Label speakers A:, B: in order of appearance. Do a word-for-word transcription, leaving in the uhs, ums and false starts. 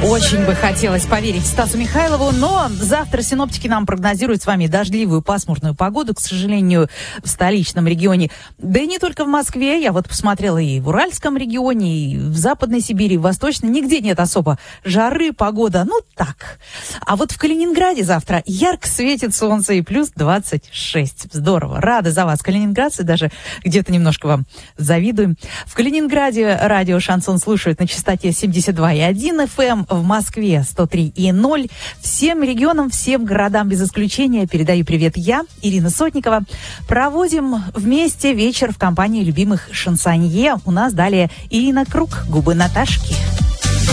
A: Очень бы хотелось поверить Стасу Михайлову, но завтра синоптики нам прогнозируют с вами дождливую пасмурную погоду, к сожалению, в столичном регионе. Да и не только в Москве. Я вот посмотрела и в Уральском регионе, и в Западной Сибири, и в Восточной. Нигде нет особо жары, погода. Ну, так. А вот в Калининграде завтра ярко светит солнце и плюс двадцать шесть. Здорово. Рада за вас, калининградцы. Даже где-то немножко вам завидуем. В Калининграде радио «Шансон» слушают на частоте семьдесят два и один эф эм. В Москве сто три и ноль. Всем регионам, всем городам без исключения передаю привет я, Ирина Сотникова. Проводим вместе вечер в компании любимых шансонье. У нас далее Ирина Круг, «Губы Наташки».